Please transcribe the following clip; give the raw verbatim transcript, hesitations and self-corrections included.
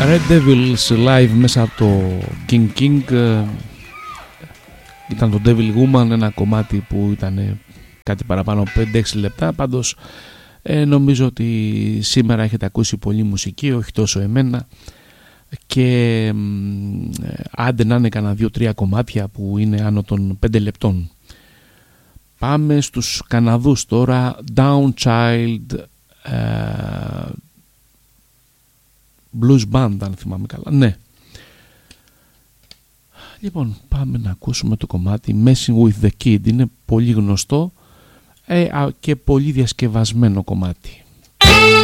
Red Devils live μέσα από το King King. Ήταν το Devil Woman, ένα κομμάτι που ήταν κάτι παραπάνω πέντε έξι λεπτά. Πάντως ε, νομίζω ότι σήμερα έχετε ακούσει πολλή μουσική, όχι τόσο εμένα, και ε, άντε να είναι κανένα δύο τρία κομμάτια που είναι άνω των πέντε λεπτών. Πάμε στους Καναδούς τώρα. Down Child ε, Blues Band, αν θυμάμαι καλά. Ναι. Λοιπόν, πάμε να ακούσουμε το κομμάτι Messing with the Kid. Είναι πολύ γνωστό ε, και πολύ διασκευασμένο κομμάτι.